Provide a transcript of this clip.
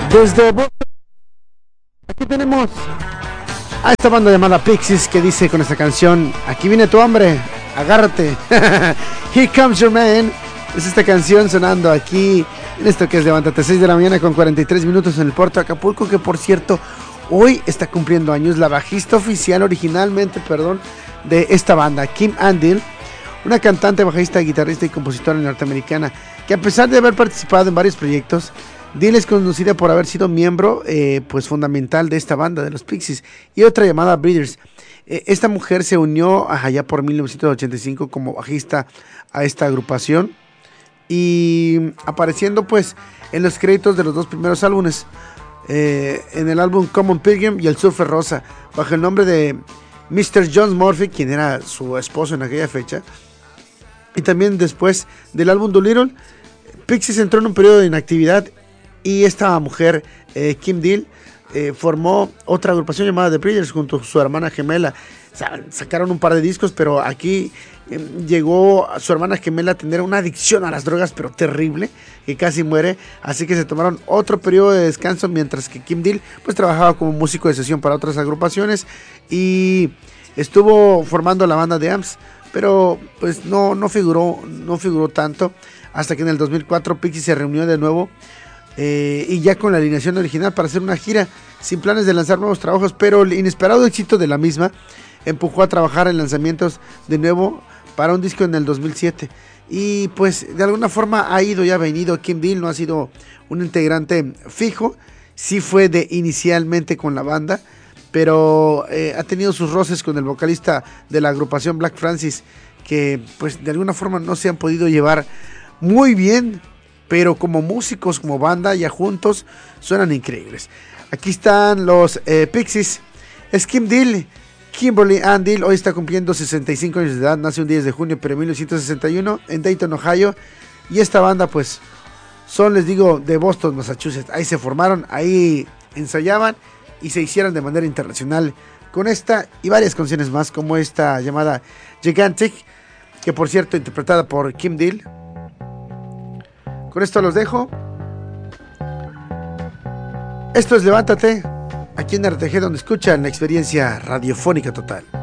Desde Boston, aquí tenemos a esta banda llamada Pixies que dice con esta canción: aquí viene tu hombre, agárrate. Here comes your man. Es esta canción sonando aquí en esto que es Levántate, 6 de la mañana con 43 minutos en el puerto de Acapulco, que por cierto hoy está cumpliendo años la bajista oficial originalmente, de esta banda, Kim Andil, una cantante, bajista, guitarrista y compositora norteamericana que, a pesar de haber participado en varios proyectos, Dill es conocida por haber sido miembro fundamental de esta banda, de los Pixies, y otra llamada Breeders. Esta mujer se unió allá por 1985 como bajista a esta agrupación y apareciendo pues en los créditos de los dos primeros álbumes, en el álbum Common Pilgrim y El Surfer Rosa, bajo el nombre de Mr. John Murphy, quien era su esposo en aquella fecha. Y también después del álbum Doolittle, Pixies entró en un periodo de inactividad y esta mujer, Kim Deal, formó otra agrupación llamada The Breeders junto a su hermana gemela. Sacaron un par de discos, pero aquí llegó a su hermana gemela a tener una adicción a las drogas, pero terrible, que casi muere. Así que se tomaron otro periodo de descanso, mientras que Kim Deal pues trabajaba como músico de sesión para otras agrupaciones y estuvo formando la banda de Amps, pero pues no figuró tanto hasta que en el 2004 Pixies se reunió de nuevo, y ya con la alineación original para hacer una gira sin planes de lanzar nuevos trabajos, pero el inesperado éxito de la misma empujó a trabajar en lanzamientos de nuevo para un disco en el 2007. Y pues de alguna forma ha ido y ha venido. Kim Deal no ha sido un integrante fijo, sí fue inicialmente con la banda, pero ha tenido sus roces con el vocalista de la agrupación, Black Francis, que pues de alguna forma no se han podido llevar muy bien, pero como músicos, como banda, ya juntos suenan increíbles. Aquí están los Pixies. Es Kim Deal. Kimberly Ann Deal hoy está cumpliendo 65 años de edad. Nace un 10 de junio, pero en 1961 en Dayton, Ohio. Y esta banda pues son, les digo, de Boston, Massachusetts. Ahí se formaron, ahí ensayaban y se hicieron de manera internacional con esta y varias canciones más, como esta llamada Gigantic, que por cierto interpretada por Kim Deal. Con esto los dejo. Esto es Levántate, aquí en RTG, donde escuchan la experiencia radiofónica total.